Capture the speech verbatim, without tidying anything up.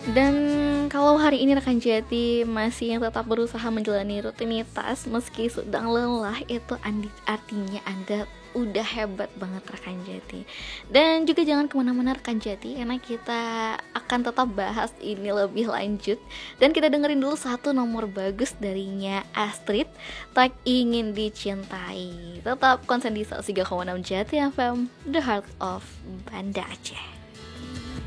Dan kalau hari ini rekan Jati masih yang tetap berusaha menjalani rutinitas meski sedang lelah, itu artinya Anda udah hebat banget rekan Jati. Dan juga jangan kemana-mana rekan Jati, karena kita akan tetap bahas ini lebih lanjut. Dan kita dengerin dulu satu nomor bagus darinya Astrid, Tak Ingin Dicintai. Tetap konsen di seratus tiga koma enam Jati F M, The Heart of Banda Aceh.